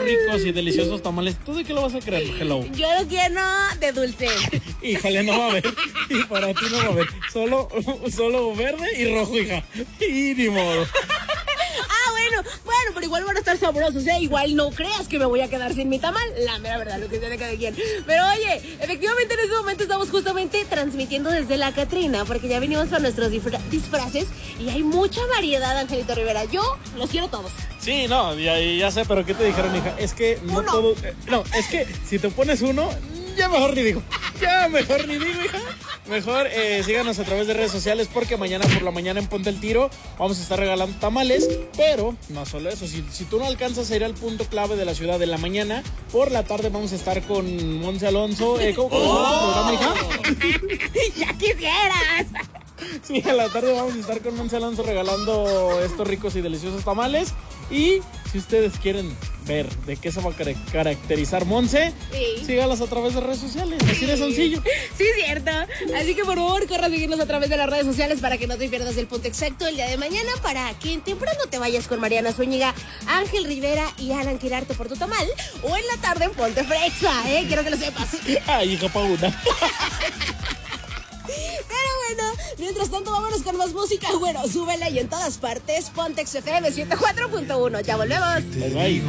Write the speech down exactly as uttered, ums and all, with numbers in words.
ricos y deliciosos tamales. ¿Tú de qué lo vas a creer, Hello? Yo lo quiero de dulce. Híjole, no va a haber. Y para ti no va a haber. Solo, solo verde y rojo, hija. Y ni modo. Ah, bueno, bueno, pero igual van a estar sabrosos, ¿eh? Igual no creas que me voy a quedar sin mi tamal. La mera verdad, lo que tiene cada quien. Pero oye, efectivamente en este momento estamos justamente transmitiendo desde la Catrina, porque ya venimos con nuestros disfra- disfraces y hay mucha variedad, Angelito Rivera. Yo los quiero todos. Sí, no, ya, ya sé, pero ¿qué te dijeron, hija? Es que no Uno. todo... eh, no, es que si te pones uno, ya mejor ni digo. Ya mejor ni digo, hija. Mejor eh, síganos a través de redes sociales porque mañana por la mañana en Ponte el Tiro vamos a estar regalando tamales, pero no solo eso, si, si tú no alcanzas a ir al punto clave de la ciudad de la mañana, por la tarde vamos a estar con Monse Alonso. Eh, ¿Cómo, cómo se llama el programa, hija? ¡Ya quisieras! Sí, a la tarde vamos a estar con Monse Alonso regalando estos ricos y deliciosos tamales. Y si ustedes quieren ver de qué se va a car- caracterizar Monse, Sí. sígalas a través de redes sociales, así de sencillo. Sí, cierto. Así que por favor, corre a seguirnos a través de las redes sociales para que no te pierdas el punto exacto el día de mañana, para que temprano te vayas con Mariana Zúñiga, Ángel Rivera y Alan Quirarte por tu tamal, o en la tarde en Ponte Frexa, ¿eh? Quiero que lo sepas. Ay, hija, pa' una. Pero bueno, mientras tanto vámonos con más música. Bueno, súbela y en todas partes, Pontex F M ciento cuatro punto uno. Ya volvemos. Bye, bye.